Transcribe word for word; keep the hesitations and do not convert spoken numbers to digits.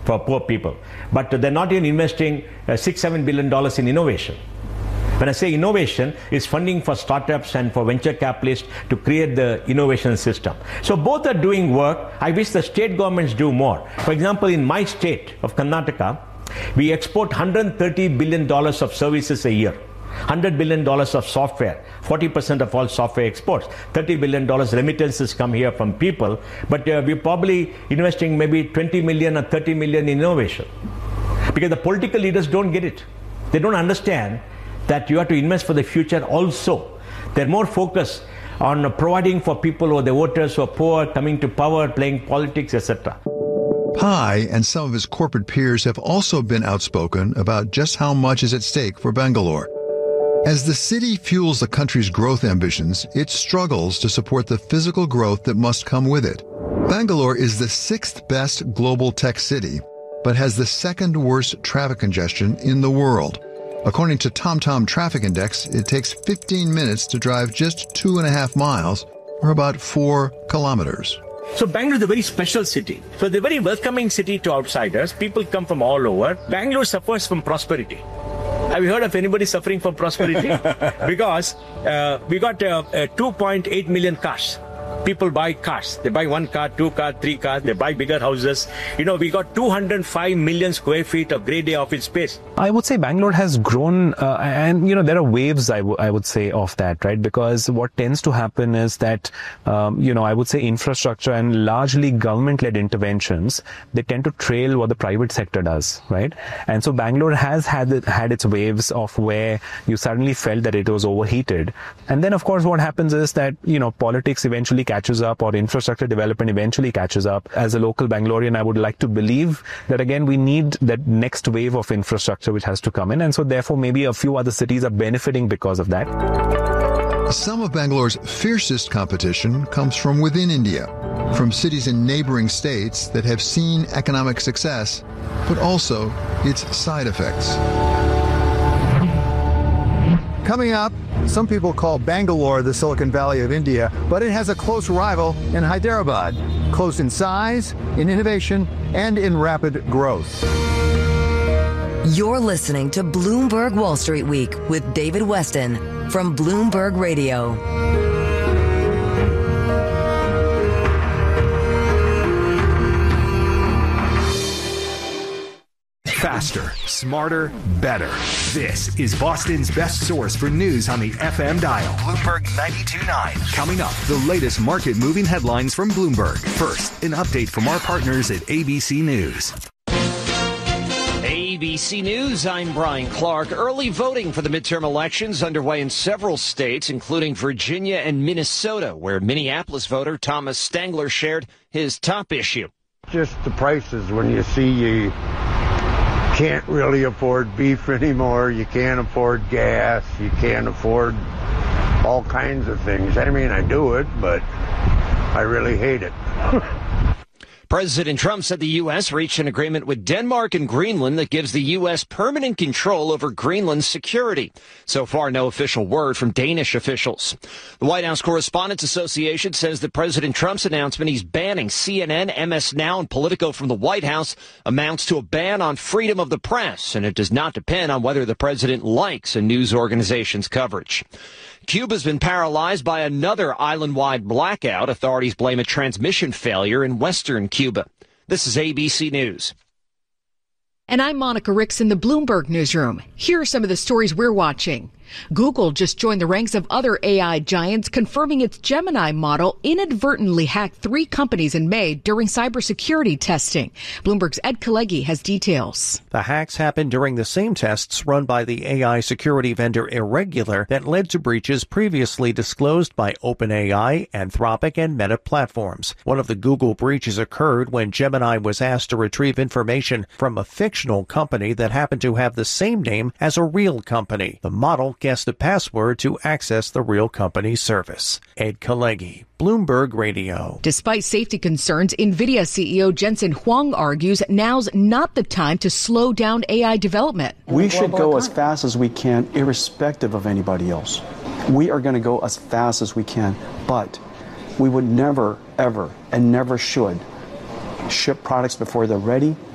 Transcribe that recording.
for poor people. But they're not even investing uh, six, seven billion dollars in innovation. When I say innovation, it's funding for startups and for venture capitalists to create the innovation system. So both are doing work. I wish the state governments do more. For example, in my state of Karnataka, we export one hundred thirty billion dollars of services a year. one hundred billion dollars of software, forty percent of all software exports, thirty billion dollars remittances come here from people, but uh, we're probably investing maybe twenty million or thirty million in innovation. Because the political leaders don't get it. They don't understand that you have to invest for the future also. They're more focused on providing for people or the voters who are poor, coming to power, playing politics, et cetera. Pai and some of his corporate peers have also been outspoken about just how much is at stake for Bangalore. As the city fuels the country's growth ambitions, it struggles to support the physical growth that must come with it. Bangalore is the sixth best global tech city, but has the second worst traffic congestion in the world. According to TomTom Traffic Index, it takes fifteen minutes to drive just two and a half miles, or about four kilometers. So Bangalore is a very special city. So it's a very welcoming city to outsiders. People come from all over. Bangalore suffers from prosperity. Have you heard of anybody suffering from prosperity? Because uh, we got uh, uh, two point eight million cars. People buy cars. They buy one car, two cars, three cars. They buy bigger houses. You know, we got two hundred five million square feet of grade A office space. I would say Bangalore has grown, uh, and, you know, there are waves, I, w- I would say, of that, right? Because what tends to happen is that, um, you know, I would say infrastructure and largely government-led interventions, they tend to trail what the private sector does, right? And so Bangalore has had, had its waves of where you suddenly felt that it was overheated. And then, of course, what happens is that, you know, politics eventually catches up, or infrastructure development eventually catches up. As a local Bangalorean, I would like to believe that, again, we need that next wave of infrastructure which has to come in. And so therefore, maybe a few other cities are benefiting because of that. Some of Bangalore's fiercest competition comes from within India, from cities in neighboring states that have seen economic success, but also its side effects. Coming up, some people call Bangalore the Silicon Valley of India, but it has a close rival in Hyderabad, close in size, in innovation, and in rapid growth. You're listening to Bloomberg Wall Street Week with David Weston from Bloomberg Radio. Faster, smarter, better. This is Boston's best source for news on the F M dial. Bloomberg ninety-two point nine. Coming up, the latest market-moving headlines from Bloomberg. First, an update from our partners at A B C News. A B C News, I'm Brian Clark. Early voting for the midterm elections underway in several states, including Virginia and Minnesota, where Minneapolis voter Thomas Stangler shared his top issue. Just the prices. When you see you can't really afford beef anymore, you can't afford gas, you can't afford all kinds of things. I mean, I do it, but I really hate it. President Trump said the U S reached an agreement with Denmark and Greenland that gives the U S permanent control over Greenland's security. So far, no official word from Danish officials. The White House Correspondents Association says that President Trump's announcement he's banning C N N, M S Now, and Politico from the White House amounts to a ban on freedom of the press, and it does not depend on whether the president likes a news organization's coverage. Cuba's been paralyzed by another island-wide blackout. Authorities blame a transmission failure in western Cuba. This is A B C News. And I'm Monica Ricks in the Bloomberg Newsroom. Here are some of the stories we're watching. Google just joined the ranks of other A I giants, confirming its Gemini model inadvertently hacked three companies in May during cybersecurity testing. Bloomberg's Ed Kalegi has details. The hacks happened during the same tests run by the A I security vendor Irregular that led to breaches previously disclosed by OpenAI, Anthropic, and Meta platforms. One of the Google breaches occurred when Gemini was asked to retrieve information from a fictional company that happened to have the same name as a real company. The model guessed a password to access the real company's service. Ed Kalegi, Bloomberg Radio. Despite safety concerns, NVIDIA C E O Jensen Huang argues now's not the time to slow down A I development. We should go as fast as we can, irrespective of anybody else. We are going to go as fast as we can, but we would never, ever, and never should ship products before they're ready